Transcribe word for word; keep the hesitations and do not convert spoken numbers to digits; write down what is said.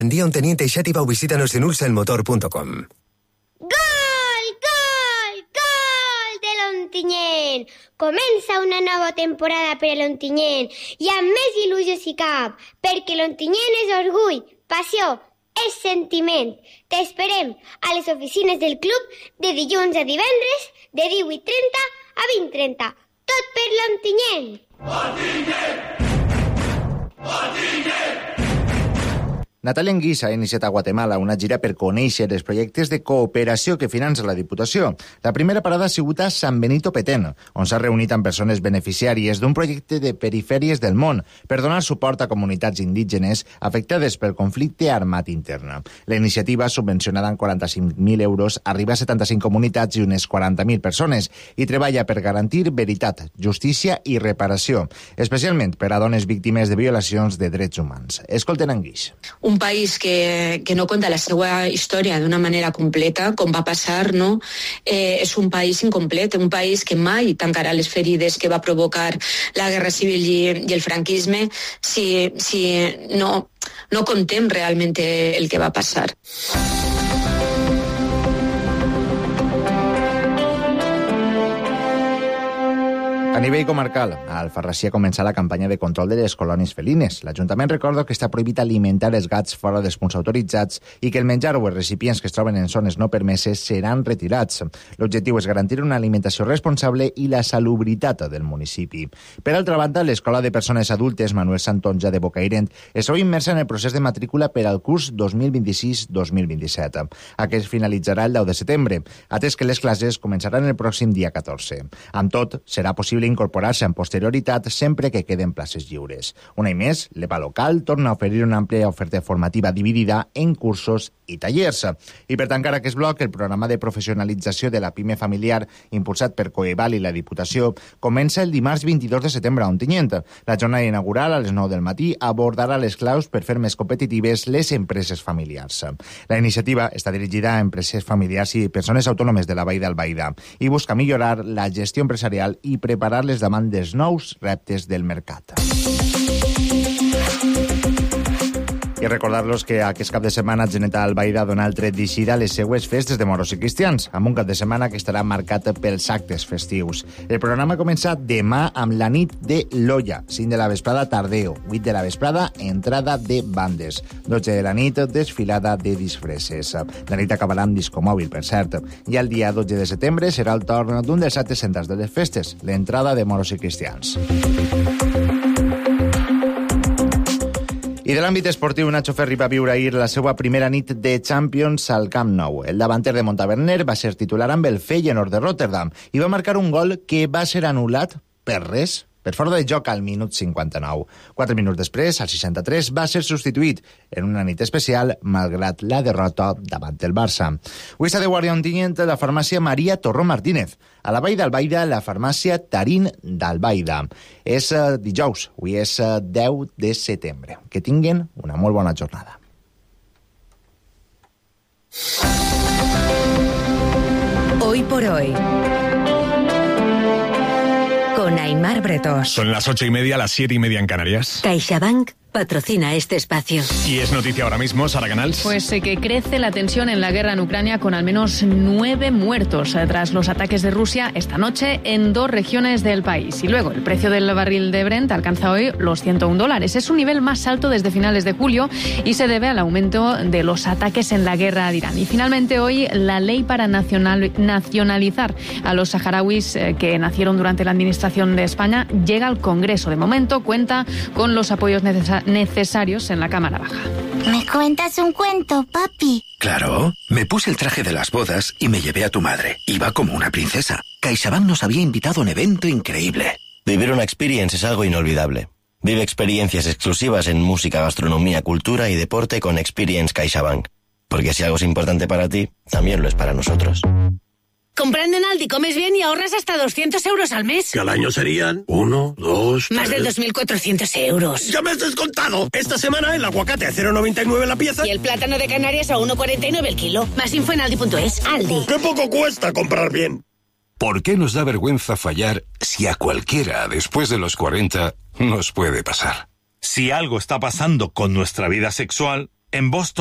Dia un teniente Xàtiva o visítanos en ulsaelmotor punto com. Gol! Gol! Gol de l'Ontinyent! Comença una nova temporada per a l'Ontinyent i amb més il·lusió si cap, perquè l'Ontinyent és orgull, passió, és sentiment. T'esperem a les oficines del club de dilluns a divendres de divuit trenta a vint trenta. Tot per l'Ontinyent! Ontinyent! Ontinyent! Natàlia Anguís ha iniciat a Guatemala una gira per conèixer els projectes de cooperació que finança la Diputació. La primera parada ha sigut a San Benito Petén, on s'ha reunit amb persones beneficiàries d'un projecte de perifèries del món per donar suport a comunitats indígenes afectades pel conflicte armat intern. La iniciativa, subvencionada en quaranta-cinc mil euros, arriba a setanta-cinc comunitats i unes quaranta mil persones i treballa per garantir veritat, justícia i reparació, especialment per a dones víctimes de violacions de drets humans. Escolten Anguís. Un país que, que no conta la seva història d'una manera completa, com va passar, no? Eh, és un país incomplet, un país que mai tancarà les ferides que va provocar la Guerra Civil i, i el franquisme si, si no, no contem realment el que va passar. A nivell comarcal, a Alfarrasí ha començat la campanya de control de les colònies felines. L'Ajuntament recorda que està prohibit alimentar els gats fora dels punts autoritzats i que el menjar o els recipients que es troben en zones no permeses seran retirats. L'objectiu és garantir una alimentació responsable i la salubritat del municipi. Per altra banda, l'Escola de Persones Adultes Manuel Santonja de Bocairent es troba immersa en el procés de matrícula per al curs dos mil vint-i-sis dos mil vint-i-set. Aquest finalitzarà el deu de setembre, atès que les classes començaran el pròxim dia catorze. Amb tot, serà possible incorporar-se amb posterioritat sempre que queden places lliures. Un any més, l'E P A local torna a oferir una àmplia oferta formativa dividida en cursos i tallers. I per tancar aquest bloc, el programa de professionalització de la PIME familiar impulsat per Coeval i la Diputació comença el dimarts vint-i-dos de setembre a Ontinyent. La jornada inaugural a les nou del matí abordarà les claus per fer més competitives les empreses familiars. La iniciativa està dirigida a empreses familiars i persones autònomes de la Vall d'Albaida i busca millorar la gestió empresarial i preparar les davant dels nous reptes del mercat. I recordar-los que aquest cap de setmana Geneta Albaida dona el tret d'eixida a les seues festes de moros i cristians, amb un cap de setmana que estarà marcat pels actes festius. El programa comença demà amb la nit de l'Olla, cinc de la vesprada tardeo, vuit de la vesprada entrada de bandes, dotze de la nit desfilada de disfresses. La nit acabarà amb disco mòbil, per cert. I el dia dotze de setembre serà el torn d'un dels actes centrals de les festes, l'entrada de moros i cristians. I de l'àmbit esportiu, Nacho Ferri va viure ahir la seva primera nit de Champions al Camp Nou. El davanter de Montaverner va ser titular amb el Feyenoord de Rotterdam i va marcar un gol que va ser anul·lat per res, per fora de joc al minut cinquanta-nou. Quatre minuts després, al seixanta-tres, va ser substituït en una nit especial malgrat la derrota davant del Barça. Avui està de guàrdia a Ontinyent la farmàcia Maria Torró Martínez. A la Vall d'Albaida, la farmàcia Tarín d'Albaida. És uh, dijous, avui és uh, deu de setembre. Que tinguen una molt bona jornada. Hoy por hoy. Con Aimar Bretos. Son las ocho y media, las siete y media en Canarias. CaixaBank patrocina este espacio. Y es noticia ahora mismo, Sara Canals. Pues eh, que crece la tensión en la guerra en Ucrania con al menos nueve muertos eh, tras los ataques de Rusia esta noche en dos regiones del país. Y luego el precio del barril de Brent alcanza hoy los ciento un dólares. Es un nivel más alto desde finales de julio y se debe al aumento de los ataques en la guerra de Irán. Y finalmente hoy la ley para nacional, nacionalizar a los saharauis eh, que nacieron durante la administración de España llega al Congreso. De momento cuenta con los apoyos necesarios necesarios en la Cámara Baja. ¿Me cuentas un cuento, papi? Claro, me puse el traje de las bodas y me llevé a tu madre. Iba como una princesa. CaixaBank nos había invitado a un evento increíble. Vivir una experience es algo inolvidable. Vive experiencias exclusivas en música, gastronomía, cultura y deporte con Experience CaixaBank. Porque si algo es importante para ti, también lo es para nosotros. Comprando en Aldi comes bien y ahorras hasta doscientos euros al mes. Que al año serían uno, dos, Más tres... de dos mil cuatrocientos euros. ¡Ya me has descontado! Esta semana el aguacate a cero coma noventa y nueve la pieza. Y el plátano de Canarias a uno coma cuarenta y nueve el kilo. Más info en aldi punto es. Aldi. ¡Qué poco cuesta comprar bien! ¿Por qué nos da vergüenza fallar si a cualquiera después de los cuarenta nos puede pasar? Si algo está pasando con nuestra vida sexual, en Boston.